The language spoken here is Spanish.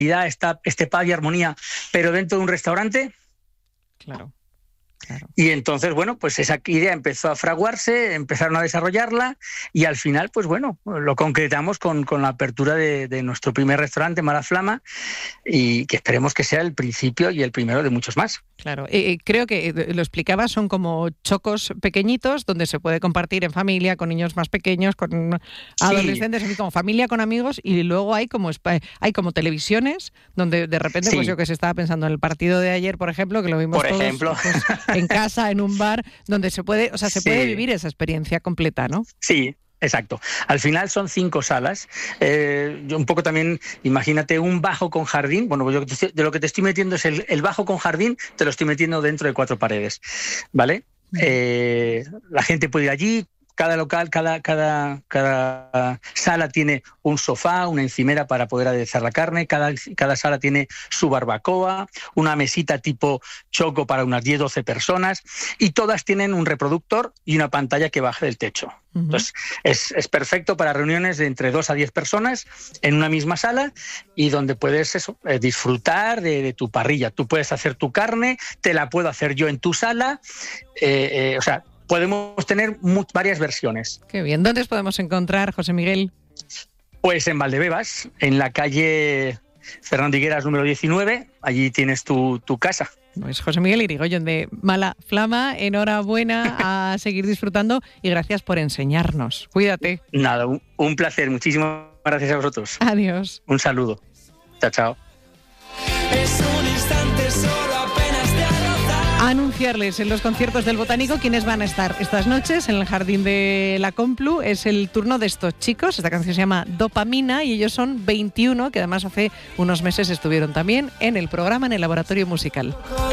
este paz y armonía, pero dentro de un restaurante. Claro. Y entonces, bueno, pues esa idea empezó a fraguarse, empezaron a desarrollarla y al final, pues bueno, lo concretamos con la apertura de nuestro primer restaurante, Mala Flama, y que esperemos que sea el principio y el primero de muchos más. Claro, creo que lo explicaba, son como chocos pequeñitos donde se puede compartir en familia, con niños más pequeños, con adolescentes, así como familia, con amigos, y luego hay como televisiones donde de repente, pues yo que se estaba pensando en el partido de ayer, por ejemplo, que lo vimos todos pues, en casa, en un bar, donde se puede vivir esa experiencia completa, ¿no? Sí. Exacto. Al final son 5 salas. Yo un poco también, imagínate un bajo con jardín. Bueno, de lo que te estoy metiendo es el bajo con jardín, te lo estoy metiendo dentro de 4 paredes, ¿vale? La gente puede ir allí. Cada local, cada sala tiene un sofá, una encimera para poder aderezar la carne, cada sala tiene su barbacoa, una mesita tipo choco para unas 10-12 personas y todas tienen un reproductor y una pantalla que baje del techo. Entonces, es perfecto para reuniones de entre 2 a 10 personas en una misma sala y donde puedes disfrutar de tu parrilla. Tú puedes hacer tu carne, te la puedo hacer yo en tu sala, podemos tener varias versiones. Qué bien. ¿Dónde os podemos encontrar, José Miguel? Pues en Valdebebas, en la calle Fernando Higueras número 19. Allí tienes tu casa. Pues José Miguel Irigoyen de Mala Flama, enhorabuena, a seguir disfrutando y gracias por enseñarnos. Cuídate. Nada, un placer. Muchísimas gracias a vosotros. Adiós. Un saludo. Chao, chao. Es un instante solo apenas de arrozar. Anunciarles en los conciertos del Botánico quiénes van a estar estas noches en el Jardín de la Complu. Es el turno de estos chicos. Esta canción se llama Dopamina y ellos son 21, que además hace unos meses estuvieron también en el programa, en el Laboratorio Musical.